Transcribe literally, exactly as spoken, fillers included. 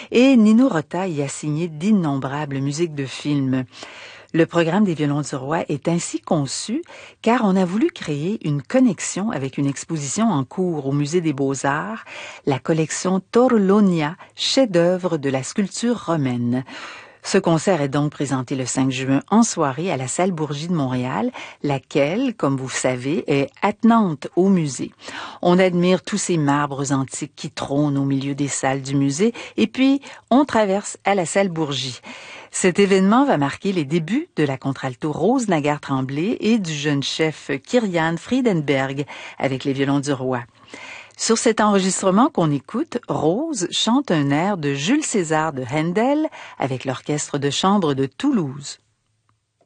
et Nino Rota y a signé d'innombrables musiques de films. Le programme des Violons du Roi est ainsi conçu car on a voulu créer une connexion avec une exposition en cours au Musée des Beaux-Arts, la collection Torlonia, chef-d'œuvre de la sculpture romaine. Ce concert est donc présenté le cinq juin en soirée à la Salle Bourgie de Montréal, laquelle, comme vous savez, est attenante au musée. On admire tous ces marbres antiques qui trônent au milieu des salles du musée et puis on traverse à la Salle Bourgie. Cet événement va marquer les débuts de la contralto Rose Nagard-Tremblay et du jeune chef Kyrian Friedenberg avec les Violons du Roi. Sur cet enregistrement qu'on écoute, Rose chante un air de Jules César de Handel avec l'orchestre de chambre de Toulouse.